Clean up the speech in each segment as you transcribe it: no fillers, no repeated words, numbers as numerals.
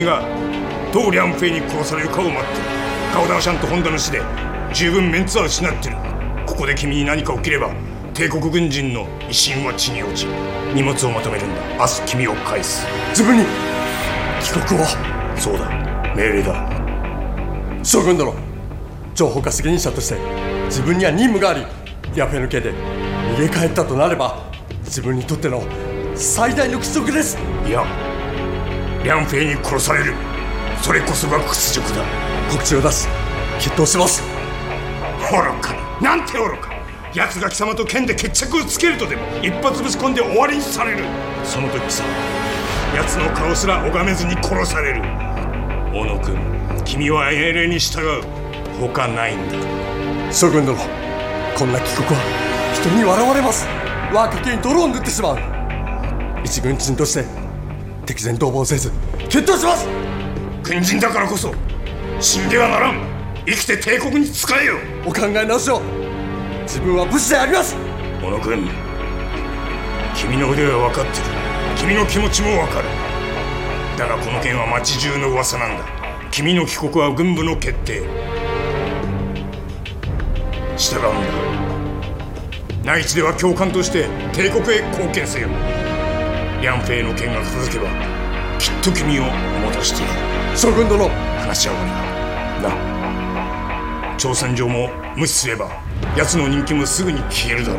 がどうリャンフェイに殺されるかを待ってる。ガオダーシャンとホンダの死で十分メンツは失ってる。ここで君に何か起きれば帝国軍人の威信は地に落ち、荷物をまとめるんだ。明日君を返す。 自分に帰国を。 そうだ、命令だ。 将軍殿、情報化責任者として自分には任務があり、リャンフェイの刑で逃げ帰ったとなれば自分にとっての最大の屈辱です。 いや、リャンフェイに殺される、それこそが屈辱だ。 告知を出し決闘します。 愚かな、なんて愚か。奴が貴様と剣で決着をつけるとでも一発ぶち込んで終わりにされる。その時さ、奴の顔すら拝めずに殺される。小野君、君は命令に従う。他ないんだ。 将軍殿、こんな帰国は人に笑われます。我が家に泥を塗ってしまう。一軍人として敵前逃亡せず決闘します。 軍人だからこそ死んではならん。生きて帝国に仕えよ。 お考え直しを。自分は武士であります。 小野君、君の腕は分かってる。君の気持ちも分かる。だがこの件は町中の噂なんだ。君の帰国は軍部の決定。従うんだ。内地では教官として帝国へ貢献せよ。リャンフェイの件が片付けばきっと君を戻してやる。 将軍殿、 話は終わりだな。挑戦状も無視すれば奴の人気もすぐに消えるだろ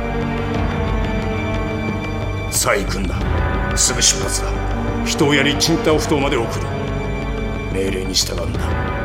う。さあ行くんだ。すぐ出発だ。人をやりチンタオフ島まで送る。命令に従うんだ。